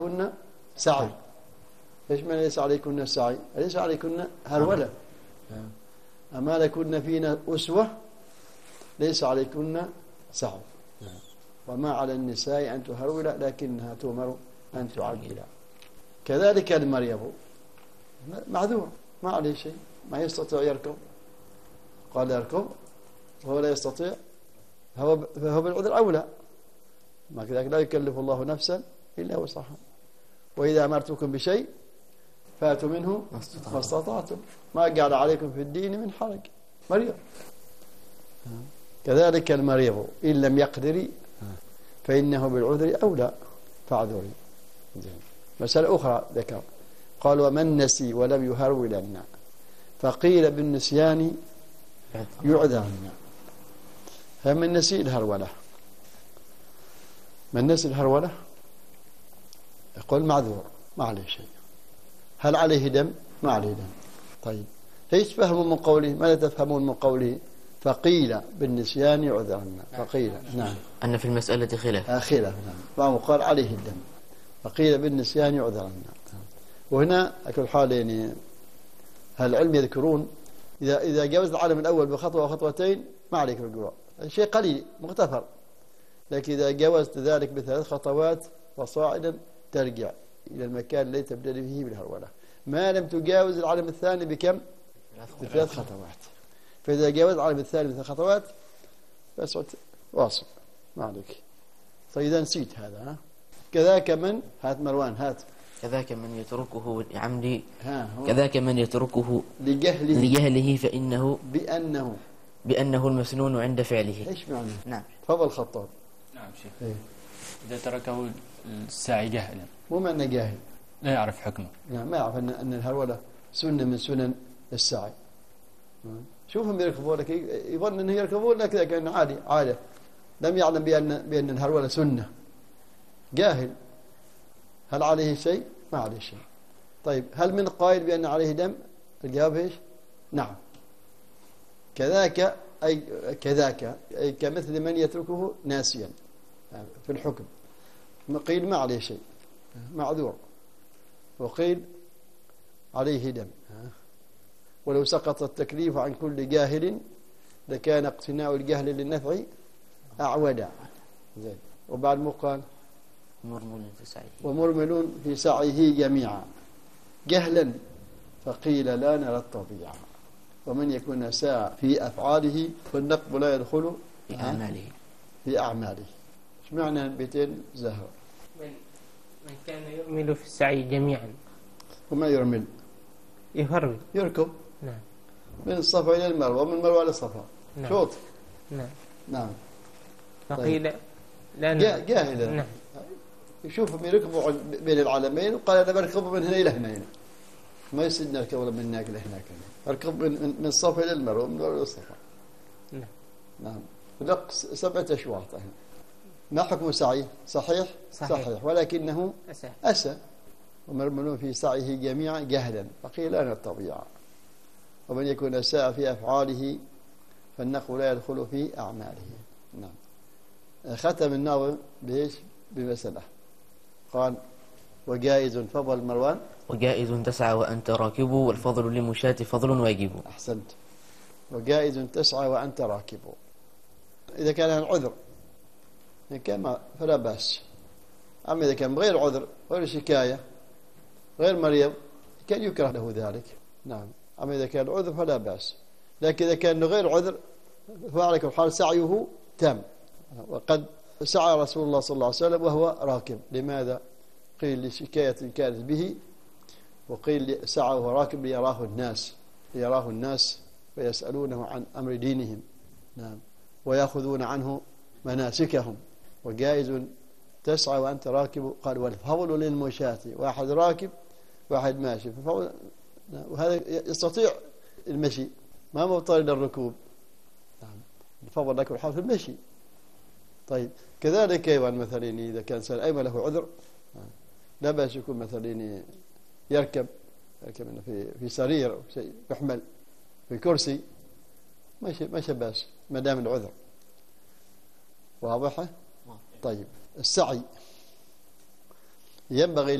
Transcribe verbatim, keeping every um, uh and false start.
كن سعي. ايش من ليس عليكن السعي؟ ليس عليكن هرولة. أما لكن فينا أسوة ليس عليكن سعي. وما على النساء أن تهرول لكنها تؤمر أن تعجل. كذلك المريض معذور ما عليه شيء، ما يستطيع يركض، قال يركض وهو لا يستطيع فهو فهو بالعذر أولى. ما كذلك لا يكلف الله نفسا إلا وسعها. وإذا أمرتكم بشيء فاتوا منه ما استطعتم ما قال عليكم في الدين من حرج. مريض كذلك المريض إن لم يقدر فإنه بالعذر أولى فاعذري. مسألة أخرى ذكر قال ومن نسي ولم يهرولن فقيل بالنسيان يعذرن. فمن نسي الهرولة من نسي الهرولة يقول معذور ما عليه شيء. هل عليه دم؟ ما عليه دم. طيب ايش فهموا من قوله؟ ماذا تفهمون من قوله فقيل بالنسيان يعذرن؟ فقيل نعم أن في المسألة خلاف. آه خلاف نعم. بعضهم قال عليه الدم فقيل بالنسيان يعذرن. وهنا أكل حال يعني العلم يذكرون إذا إذا جاوز العالم الأول بخطوة وخطوتين ما عليك الرجوع، شيء قليل مغتفر. لكن إذا جاوزت ذلك بثلاث خطوات وصاعدا ترجع إلى المكان الذي تبدأ فيه بالهرولة. ما لم تجاوز العالم الثاني بكم؟ بثلاث خطوات. فإذا جاوز العالم الثاني بثلاث خطوات فاسعد واصل ما عليك. فإذا نسيت هذا ها كذاك من هات مروان هات كذاك من يتركه لعمد ها كذاك من يتركه لجهله لجهله فإنه بأنه بأنه المسنون عند فعله. ايش معنى؟ نعم تفضل الخطاب. نعم شيخ. إيه؟ إذا تركه الساعي جهلا مو معنى جاهل لا يعرف حكمه. نعم ما يعرف أن أن الهرولة سنة من سنن السعي. شوفهم يركبون لك يظن أنه يركبون لك كذا كأنه عادي عادة لم يعلم بأن بأن الهرولة سنة. جاهل. هل عليه شيء؟ ما عليه شيء. طيب هل من قائل بأن عليه دم؟ الجواب ايش؟ نعم. كذاك أي كذاك أي كمثل من يتركه ناسيا في الحكم. قيل ما عليه شيء معذور وقيل عليه دم. ولو سقط التكليف عن كل جاهل لكان اقتناء الجهل للنفع أعودا. زين. وبعد مو قال مرمل في سعيه ومرمل في سعيه جميعا جهلا فقيل لا نرى الطبيعة. ومن يكون ساعة في أفعاله فالنقب لا يدخل في أعماله في أعماله. ايش معنى البيتين زهر؟ من من كان يرمل في السعي جميعا. وما يرمل يهرول يركب نعم من الصفا إلى المروة ومن المروة إلى الصفا نعم. شوط نعم نعم. فقيل طيب. لا جاهلا نعم. يشوفهم يركبوا بين العالمين وقال أنا بركب من هنا إلى هنا ما يصير نركب ولا من هناك لهناك أركب من من الصفا إلى المروة ومن المروة إلى الصفا. نعم نعم. لق سبعة أشواط. ما حكم سعيه؟ صحيح؟ صحيح, صحيح. ولكنه أسى أسى. ومرملون في سعيه جميعا جهلا فقيل أنا الطبيعة. ومن يكون أساء في أفعاله فالنقل لا يدخل في أعماله. نعم. ختم الناظم بإيش؟ بمسألة قال وجائز فضل مروان وجائز تسعى وأنت راكب والفضل للمشاة فضل واجب. أحسنت. وجائز تسعى وأنت راكب. إذا كان العذر إن كان فلا بأس. أما إذا كان غير عذر غير شكاية غير مريض كان يكره له ذلك. نعم. أما إذا كان عذر فلا بأس. لكن إذا كان غير عذر فعلى كل حال سعيه تام. وقد سعى رسول الله صلى الله عليه وسلم وهو راكب. لماذا؟ قيل لشكاية كانت به وقيل سعى وهو راكب ليراه الناس ليراه الناس ويسألونه عن أمر دينهم. نعم. ويأخذون عنه مناسكهم. وجائز تسعى وأنت راكب. قال والفضل للمشاة واحد راكب واحد ماشي وهذا يستطيع المشي ما مضطر إلى الركوب. نعم. الفضل لك الحال في المشي. طيب كذلك أيضا مثلا إذا كان سأل أيضا له عذر لا بأس يكون مثلا يركب يركب في في سرير أو شيء يحمل في كرسي ما ما بأس ما دام العذر واضحة. طيب السعي ينبغي